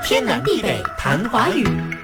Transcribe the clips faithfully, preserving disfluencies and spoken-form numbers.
天南地北谈华语。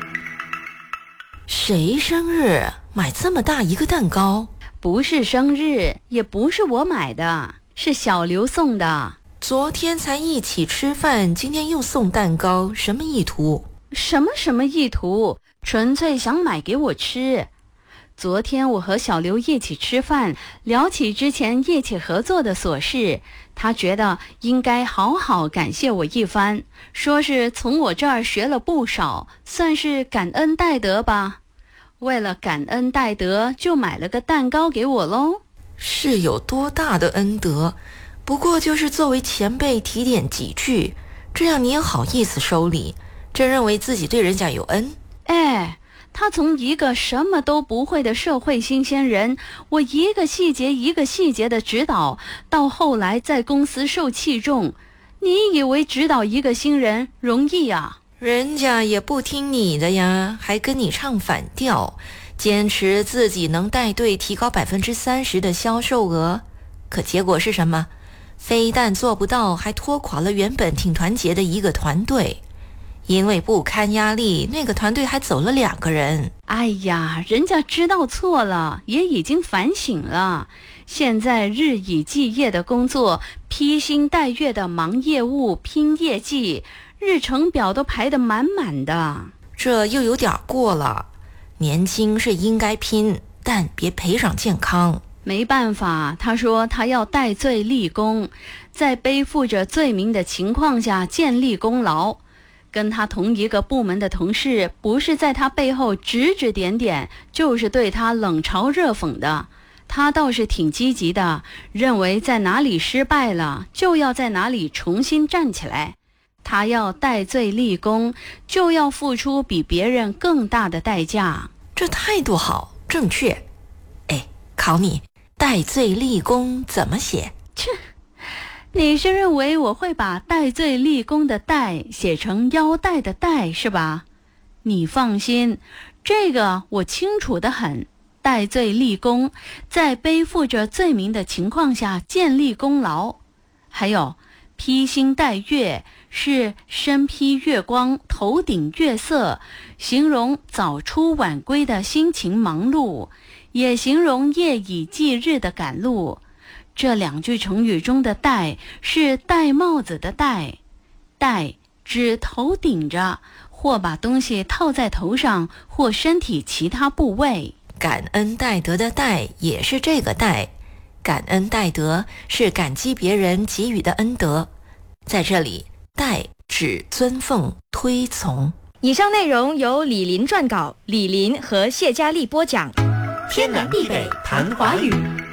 谁生日买这么大一个蛋糕？ 不是生日，也不是我买的，是小刘送的。 昨天才一起吃饭，今天又送蛋糕，什么意图？ 什么什么意图？纯粹想买给我吃。昨天我和小刘一起吃饭，聊起之前一起合作的琐事，他觉得应该好好感谢我一番，说是从我这儿学了不少，算是感恩戴德吧。为了感恩戴德，就买了个蛋糕给我喽。 是有多大的恩德？不过就是作为前辈提点几句，这样你也好意思收礼，真认为自己对人家有恩？ 哎，他从一个什么都不会的社会新鲜人，我一个细节一个细节的指导，到后来在公司受器重。你以为指导一个新人容易啊？ 人家也不听你的呀，还跟你唱反调，坚持自己能带队提高百分之三十的销售额。可结果是什么？非但做不到，还拖垮了原本挺团结的一个团队。因为不堪压力，那个团队还走了两个人。 哎呀，人家知道错了，也已经反省了。现在日以继夜的工作，披星戴月的忙业务、拼业绩，日程表都排得满满的。 这又有点过了。年轻是应该拼，但别赔上健康。 没办法，他说他要戴罪立功，在背负着罪名的情况下建立功劳。跟他同一个部门的同事，不是在他背后指指点点，就是对他冷嘲热讽的。他倒是挺积极的，认为在哪里失败了，就要在哪里重新站起来。他要戴罪立功，就要付出比别人更大的代价。 这态度好，正确。哎，考你，戴罪立功怎么写？ 切，你是认为我会把戴罪立功的戴写成腰带的带是吧？你放心，这个我清楚得很。戴罪立功，在背负着罪名的情况下建立功劳。还有披星戴月，是身披月光，头顶月色，形容早出晚归的心情忙碌，也形容夜以继日的赶路。这两句成语中的戴是戴帽子的戴，戴指头顶着，或把东西套在头上，或身体其他部位。 感恩戴德的戴也是这个戴，感恩戴德是感激别人给予的恩德，在这里戴指尊奉推从。 以上内容由李林撰稿，李林和谢佳丽播讲。 天南地北谈华语。